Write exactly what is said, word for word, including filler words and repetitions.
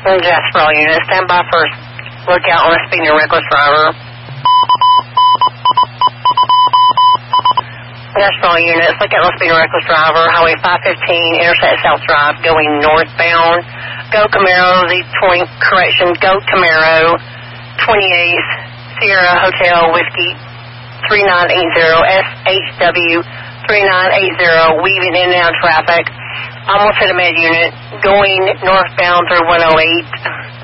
Jasper unit, stand by for lookout on a speeding reckless driver. Jasper units, look out on a speeding reckless driver, Highway five fifteen, Interstate South Drive, going northbound. Go Camaro, the twenty, correction, Go Camaro, twenty-eight, Sierra Hotel Whiskey, three nine eight zero, S H W three nine eight zero, weaving in and out traffic. Almost hit a med unit, going northbound through one oh eight.